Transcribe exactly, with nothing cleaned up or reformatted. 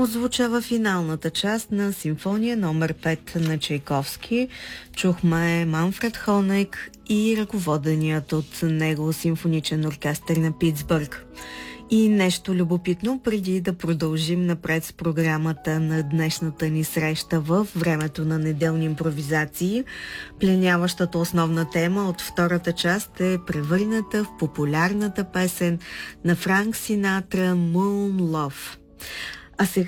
отзвучава финалната част на симфония номер пет на Чайковски. Чухме Манфред Хонек и ръководеният от него симфоничен оркестър на Питсбърг. И нещо любопитно, преди да продължим напред с програмата на днешната ни среща в времето на неделни импровизации, пленяващата основна тема от втората част е превърната в популярната песен на Франк Синатра «Moon Love». А сега